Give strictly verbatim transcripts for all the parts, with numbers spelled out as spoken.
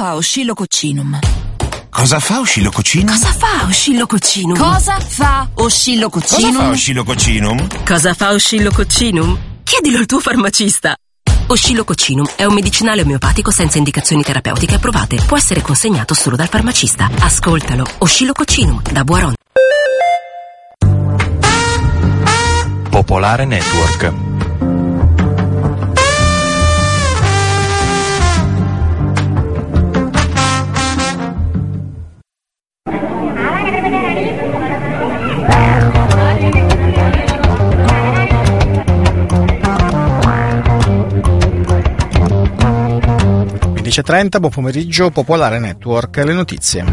fa Oscillococcinum? Cosa fa Oscillococcinum? Cosa fa Oscillococcinum? Cosa fa Oscillococcinum? Cosa fa Oscillococcinum? Cosa fa Oscillococcinum? Chiedilo al tuo farmacista. Oscillococcinum è un medicinale omeopatico senza indicazioni terapeutiche approvate. Può essere consegnato solo dal farmacista. Ascoltalo. Oscillococcinum da Buaron. Popolare Network. undici e trenta, buon pomeriggio, Popolare Network, le notizie.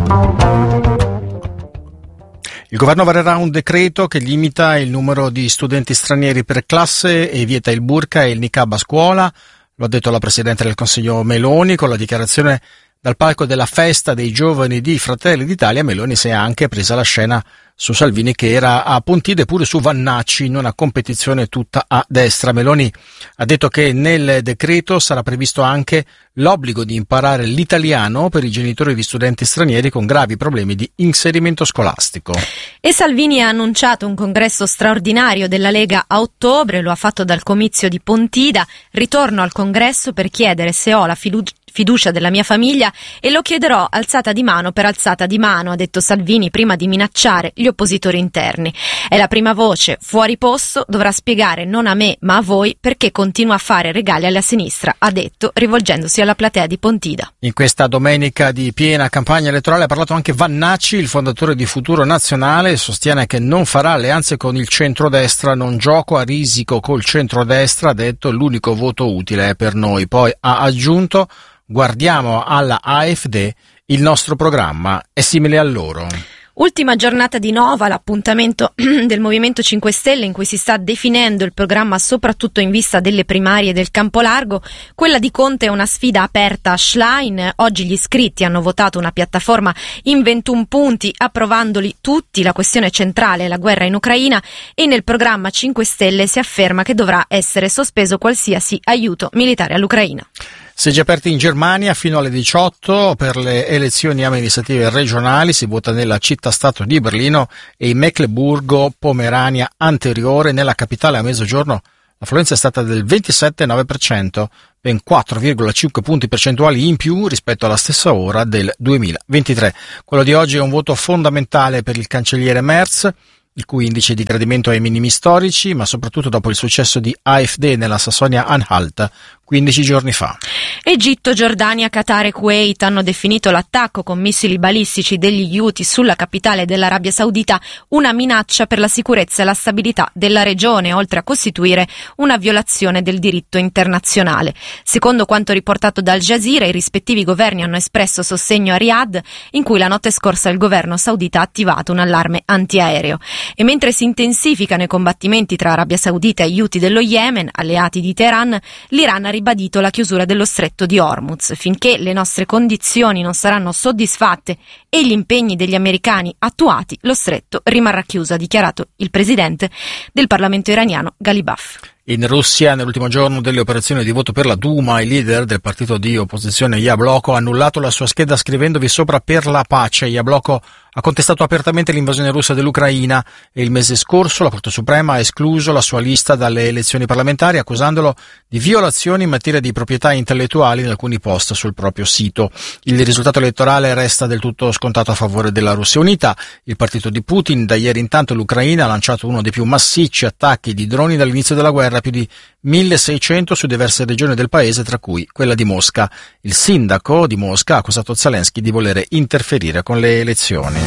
Il governo varerà un decreto che limita il numero di studenti stranieri per classe e vieta il burqa e il niqab a scuola. Lo ha detto la Presidente del Consiglio Meloni con la dichiarazione dal palco della festa dei giovani di Fratelli d'Italia. Meloni si è anche presa la scena su Salvini che era a Pontide, pure su Vannacci in una competizione tutta a destra. Meloni ha detto che nel decreto sarà previsto anche l'obbligo di imparare l'italiano per i genitori di studenti stranieri con gravi problemi di inserimento scolastico. E Salvini ha annunciato un congresso straordinario della Lega a ottobre, lo ha fatto dal comizio di Pontida. Ritorno al congresso per chiedere se ho la fiducia fiducia della mia famiglia e lo chiederò alzata di mano per alzata di mano, ha detto Salvini prima di minacciare gli oppositori interni. È la prima voce fuori posto, dovrà spiegare non a me ma a voi perché continua a fare regali alla sinistra, ha detto rivolgendosi alla platea di Pontida. In questa domenica di piena campagna elettorale ha parlato anche Vannacci, il fondatore di Futuro Nazionale, sostiene che non farà alleanze con il centrodestra, non gioco a risico col centrodestra, ha detto l'unico voto utile è per noi. Poi ha aggiunto: guardiamo alla A F D, il nostro programma è simile a loro. Ultima giornata di Nova, l'appuntamento del Movimento cinque Stelle in cui si sta definendo il programma soprattutto in vista delle primarie del Campolargo. Quella di Conte è una sfida aperta a Schlein. Oggi gli iscritti hanno votato una piattaforma in ventuno punti, approvandoli tutti. La questione centrale è la guerra in Ucraina e nel programma cinque Stelle si afferma che dovrà essere sospeso qualsiasi aiuto militare all'Ucraina. Seggi aperti in Germania fino alle diciotto per le elezioni amministrative regionali, si vota nella città-stato di Berlino e in Mecleburgo-Pomerania anteriore. Nella capitale a mezzogiorno l'affluenza è stata del ventisette virgola nove per cento, ben quattro virgola cinque punti percentuali in più rispetto alla stessa ora del duemilaventitré. Quello di oggi è un voto fondamentale per il cancelliere Merz, il cui indice di gradimento è ai minimi storici, ma soprattutto dopo il successo di A F D nella Sassonia-Anhalt quindici giorni fa. Egitto, Giordania, Qatar e Kuwait hanno definito l'attacco con missili balistici degli Houthi sulla capitale dell'Arabia Saudita una minaccia per la sicurezza e la stabilità della regione, oltre a costituire una violazione del diritto internazionale. Secondo quanto riportato da Al Jazeera, i rispettivi governi hanno espresso sostegno a Riyadh, in cui la notte scorsa il governo saudita ha attivato un allarme antiaereo. E mentre si intensificano i combattimenti tra Arabia Saudita e gli Houthi dello Yemen, alleati di Teheran, l'Iran ha ribadito la chiusura dello stretto di Hormuz. Finché le nostre condizioni non saranno soddisfatte e gli impegni degli americani attuati, lo stretto rimarrà chiuso, ha dichiarato il presidente del Parlamento iraniano Ghalibaf. In Russia, nell'ultimo giorno delle operazioni di voto per la Duma, il leader del partito di opposizione Yabloko ha annullato la sua scheda scrivendovi sopra per la pace. Yabloko ha contestato apertamente l'invasione russa dell'Ucraina e il mese scorso la Corte Suprema ha escluso la sua lista dalle elezioni parlamentari accusandolo di violazioni in materia di proprietà intellettuali in alcuni post sul proprio sito. Il risultato elettorale resta del tutto scontato a favore della Russia unita. Il partito di Putin da ieri intanto l'Ucraina ha lanciato uno dei più massicci attacchi di droni dall'inizio della guerra, più di milleseicento su diverse regioni del paese, tra cui quella di Mosca. Il sindaco di Mosca ha accusato Zelensky di volere interferire con le elezioni.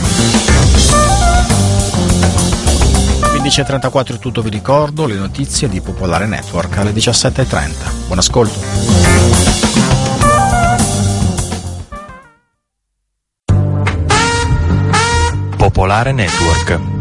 quindici e trentaquattro è tutto, vi ricordo le notizie di Popolare Network alle diciassette e trenta. Buon ascolto. Popolare Network.